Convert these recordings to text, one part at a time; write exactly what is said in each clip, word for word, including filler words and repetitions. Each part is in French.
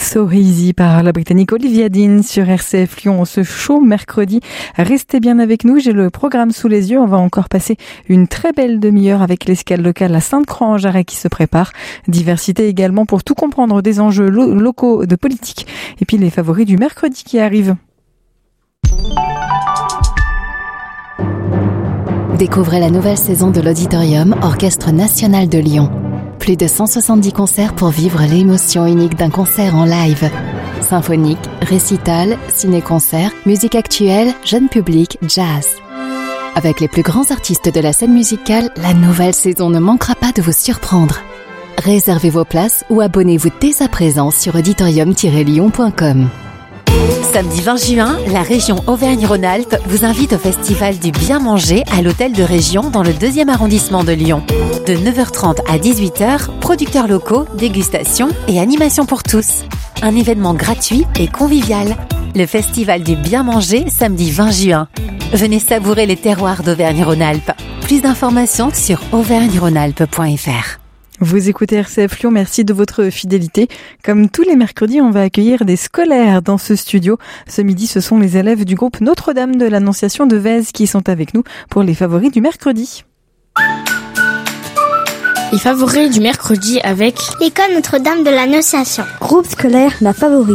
So Easy par la Britannique Olivia Dean sur R C F Lyon. Ce chaud mercredi. Restez bien avec nous. J'ai le programme sous les yeux. On va encore passer une très belle demi-heure avec l'escale locale à Sainte-Croix-en-Jarret qui se prépare. Diversité également pour tout comprendre des enjeux lo- locaux de politique. Et puis les favoris du mercredi qui arrivent. Découvrez la nouvelle saison de l'Auditorium Orchestre National de Lyon. Plus de cent soixante-dix concerts pour vivre l'émotion unique d'un concert en live. Symphonique, récital, ciné-concert, musique actuelle, jeune public, jazz. Avec les plus grands artistes de la scène musicale, la nouvelle saison ne manquera pas de vous surprendre. Réservez vos places ou abonnez-vous dès à présent sur auditorium tiret lyon point com. Samedi vingt juin, la région Auvergne-Rhône-Alpes vous invite au Festival du Bien Manger à l'Hôtel de Région dans le deuxième arrondissement de Lyon. De neuf heures trente à dix-huit heures, producteurs locaux, dégustation et animation pour tous. Un événement gratuit et convivial. Le Festival du Bien Manger, samedi vingt juin. Venez savourer les terroirs d'Auvergne-Rhône-Alpes. Plus d'informations sur auvergne rhône alpes point f r. Vous écoutez R C F Lyon, merci de votre fidélité. Comme tous les mercredis, on va accueillir des scolaires dans ce studio. Ce midi, ce sont les élèves du groupe Notre-Dame de l'Annonciation de Vèze qui sont avec nous pour les favoris du mercredi. Les favoris du mercredi avec l'école Notre-Dame de l'Annonciation. Groupe scolaire La Favorite.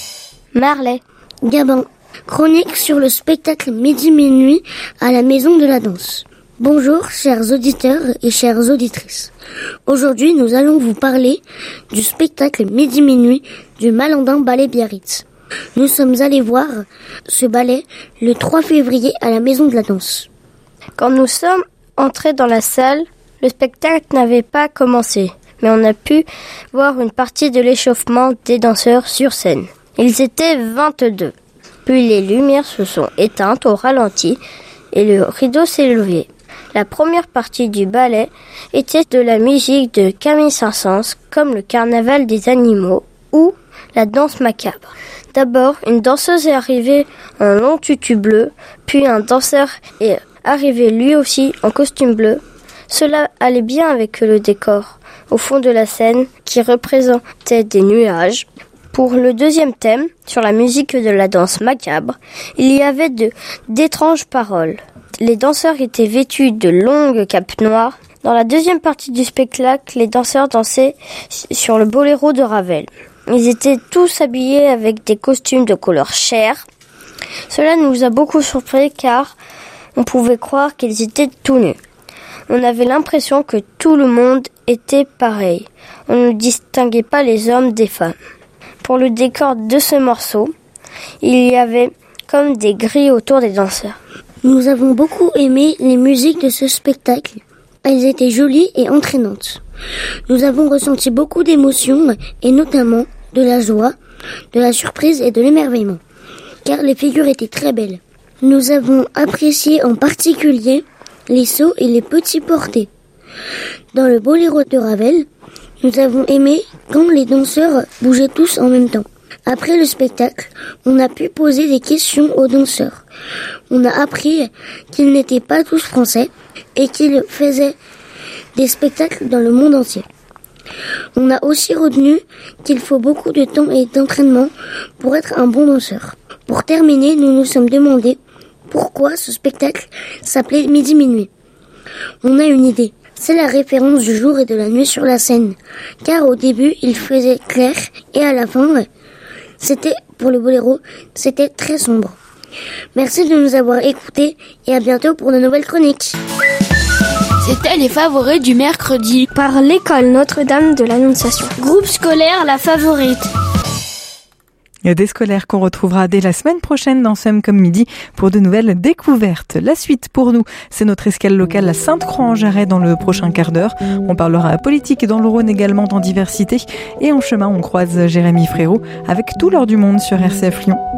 Marley. Gabin. Chronique sur le spectacle Midi-Minuit à la Maison de la Danse. Bonjour, chers auditeurs et chères auditrices. Aujourd'hui, nous allons vous parler du spectacle Midi-Minuit du Malandin Ballet Biarritz. Nous sommes allés voir ce ballet le trois février à la Maison de la Danse. Quand nous sommes entrés dans la salle, le spectacle n'avait pas commencé, mais on a pu voir une partie de l'échauffement des danseurs sur scène. Ils étaient vingt-deux. Puis les lumières se sont éteintes au ralenti et le rideau s'est levé. La première partie du ballet était de la musique de Camille Saint-Saëns, comme le Carnaval des animaux ou la danse macabre. D'abord, une danseuse est arrivée en long tutu bleu, puis un danseur est arrivé lui aussi en costume bleu. Cela allait bien avec le décor au fond de la scène qui représentait des nuages. Pour le deuxième thème, sur la musique de la danse macabre, il y avait de, d'étranges paroles. Les danseurs étaient vêtus de longues capes noires. Dans la deuxième partie du spectacle, les danseurs dansaient sur le boléro de Ravel. Ils étaient tous habillés avec des costumes de couleur chair. Cela nous a beaucoup surpris car on pouvait croire qu'ils étaient tout nus. On avait l'impression que tout le monde était pareil. On ne distinguait pas les hommes des femmes. Pour le décor de ce morceau, il y avait comme des grilles autour des danseurs. Nous avons beaucoup aimé les musiques de ce spectacle. Elles étaient jolies et entraînantes. Nous avons ressenti beaucoup d'émotions et notamment de la joie, de la surprise et de l'émerveillement, car les figures étaient très belles. Nous avons apprécié en particulier les sauts et les petits portés. Dans le boléro de Ravel, nous avons aimé quand les danseurs bougeaient tous en même temps. Après le spectacle, on a pu poser des questions aux danseurs. On a appris qu'ils n'étaient pas tous français et qu'ils faisaient des spectacles dans le monde entier. On a aussi retenu qu'il faut beaucoup de temps et d'entraînement pour être un bon danseur. Pour terminer, nous nous sommes demandé pourquoi ce spectacle s'appelait Midi-Minuit. On a une idée. C'est la référence du jour et de la nuit sur la scène. Car au début, il faisait clair et à la fin, c'était, pour le boléro, c'était très sombre. Merci de nous avoir écoutés et à bientôt pour de nouvelles chroniques. C'était les favoris du mercredi par l'école Notre-Dame de l'Annonciation. Groupe scolaire La Favorite. Des scolaires qu'on retrouvera dès la semaine prochaine dans Somme comme midi pour de nouvelles découvertes. La suite pour nous, c'est notre escale locale à Sainte-Croix-en-Jarret dans le prochain quart d'heure. On parlera politique dans le Rhône également dans diversité. Et en chemin, on croise Jérémy Frérot avec tout l'heure du monde sur R C F Lyon.